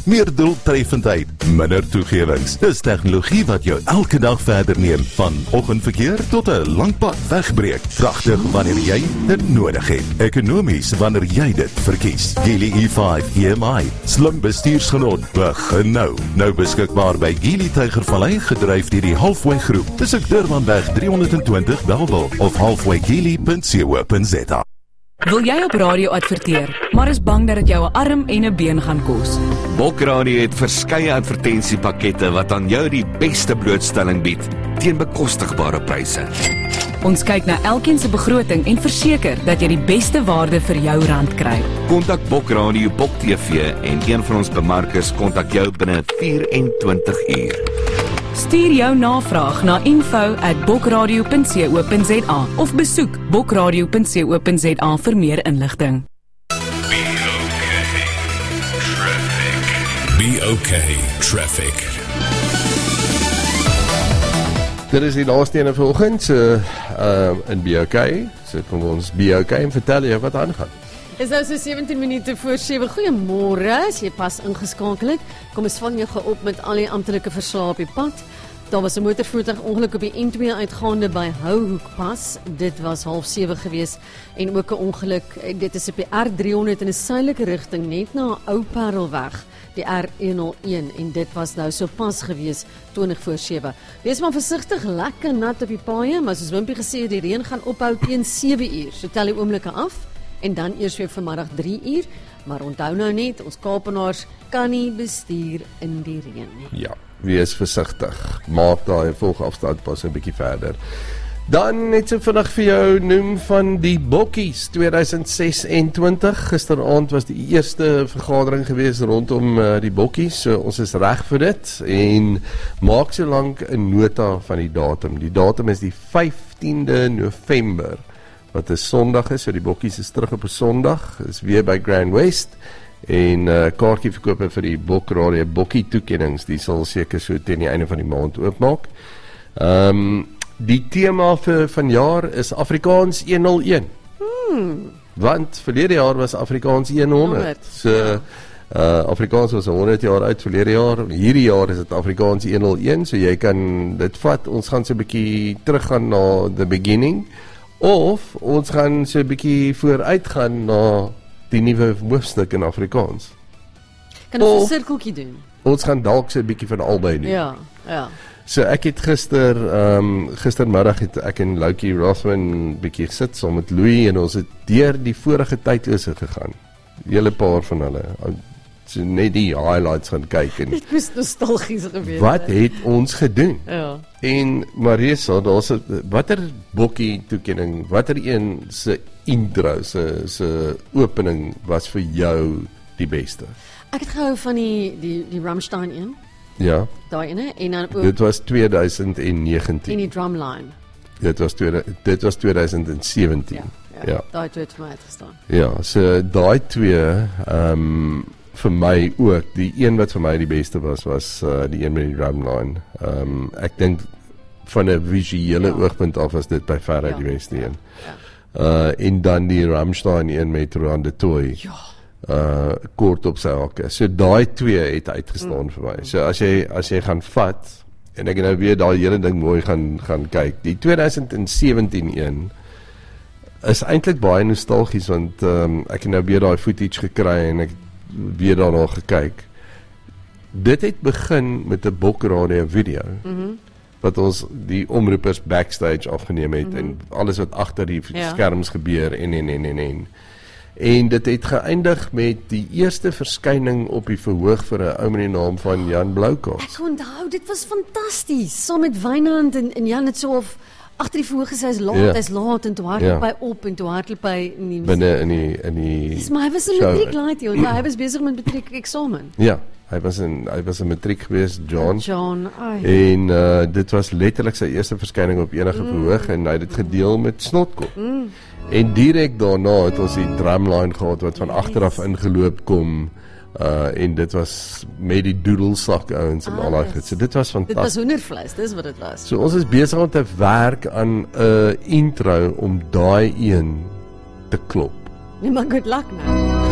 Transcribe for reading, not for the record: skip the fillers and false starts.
meer doeltreffendheid, minder toegewings. Dis tegnologie wat jou elke dag verder neem, van oggendverkeer tot 'n lang pad wegbreek. Kragtig wanneer jy dit nodig het. Ekonomies wanneer jy dit verkies. Geely E5 EMI, slim bestuursgenot, begin nou. Nou beskikbaar by Geely Tygervallei, gedryf deur die Halfway Groep. Besoek Durbanweg 320 Bellville of halfwaygeely.co.za. Wil jy op radio adverteer, maar is bang dat dit jou 'n arm en 'n been gaan kos? Bokradio het verskeie advertensiepakkette wat aan jou die beste blootstelling bied teen bekostigbare pryse. Ons kyk na elkeen se begroting en verseker dat jy die beste waarde vir jou rand kry. Kontak Bokradio Bok TV en een van ons bemarkers kontak jou binne 24 uur. Stuur jou navraag na info@bokradio.co.za of besoek bokradio.co.za vir meer inligting. Be okay, traffic. Dit is die laaste ene vanoggend, so in Be Okay. So kom ons Be Okay en vertel jou wat aangaan. Is nou so 17 minute voor 7. Goeiemôre, as jy pas ingeskakel het. Kom ons vang jou op met al die amptelike verslae op die pad. Daar was 'n motorvoertuigongeluk op die N2 uitgaande by Houhoekpas. Dit was 6:30 gewees en ook 'n ongeluk. Dit is op die R300 in 'n suidelike rigting net na Ou Parelweg, die R101 en dit was nou so pas gewees 20 voor 7. Wees maar versigtig, lekker nat op die paaie, maar soos Wimpie gesê het, die reën gaan ophou teen 7 uur. So tel die oomblikke af en dan eers weer vanmiddag 3 uur. Maar onthou nou net, ons Kaapenaars kan nie bestuur in die reën nie. Ja, wees versigtig. Maak daai volgafstand pas 'n bietjie verder. Dan net so vinnig vir jou noem van die Bokkies 2026. Gisteraand was die eerste vergadering gewees rondom die Bokkies. So ons is reg vir dit en maak so lank 'n nota van die datum. Die datum is die 15de November. Wat 'n Sondag is, so die Bokkies is terug op 'n Sondag, is weer by Grand West en kaartjie verkope vir die Bokradio Bokkie toekennings, die sal seker so teen die einde van die maand oopmaak. Die tema vir vanjaar is Afrikaans 101. Want verlede jaar was Afrikaans 100. So Afrikaans was 100 jaar oud verlede jaar. Hierdie jaar is dit Afrikaans 101, so jy kan dit vat. Ons gaan so 'n bietjie teruggaan na the beginning. Of ons gaan so 'n bietjie vooruit gaan na die nuwe hoofstuk in Afrikaans. Kan ons 'n sirkeltjie doen? Ons gaan dalk so 'n bietjie van albei doen. Ja. So ek het gistermiddag het ek en Loukie Rothman bietjie gesit saam met Louis en ons het deur die vorige tydlose gegaan. Hele paar van hulle. So net die highlights gaan kyk en Dit was nostalgies geweest. Wat het ons gedoen? Ja. En Marisa, daar's watter Bokkie toekenning, watter een se intro, se opening was vir jou die beste? Ek het gehou van die Rammstein een. Ja. Daai ene en dan ook Dit was 2019. en die drumline. Dit was 2017. Ja. Daai twee het vir my uitgestaan. Ja, so daai twee vir my ook, die een wat vir my die beste was die een met die drumline. Ek dink van 'n visuele oogpunt af was dit by verre die beste een. En dan die Rammstein een met Roland de Toy. Kort op sy hakke. So daai twee het uitgestaan vir my. So as jy gaan vat en ek nou weer daai hele ding mooi gaan kyk. Die 2017 een is eintlik baie nostalgies want ek het nou weer daai footage gekry en ek weer daarna gekyk. Dit het begin met 'n Bokradio video. Wat ons die omroepers backstage afgeneem het en alles wat agter die skerms gebeur en dit het geëindig met die eerste verskyning op die verhoog vir 'n ou met die naam van Jan Bloukas. Ek onthou, dit was fantasties. Saam met Wynand en Jan het so of agter die verhoog gesê hy's laat en toe hardloop hy op en toe hardloop hy binne in die Maar hy was 'n matriek laat, hy was besig met matriek eksamen. Ja, hy was 'n matriek geweest, John. En dit was letterlik sy eerste verskyning op enige verhoog en hy het dit gedeel met Snotkop. En direk daarna het ons die drumline gehad wat van agteraf ingeloop kom en dit was met die doedelsak ouens en al daai goed. So dit was fantasties. Dit was hoendervleis, dis wat dit was. So ons is besig om te werk aan 'n intro om daai een te klop. Nee, maar good luck nou.